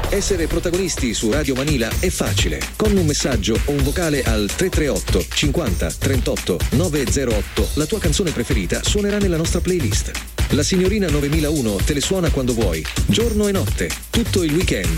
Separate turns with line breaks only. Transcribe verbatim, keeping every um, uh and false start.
Essere protagonisti su Radio Manila è facile. Con un messaggio o un vocale al tre tre otto cinquanta trentotto novecentotto la tua canzone preferita suonerà nella nostra playlist. La signorina novemilauno te le suona quando vuoi, giorno e notte, tutto il weekend.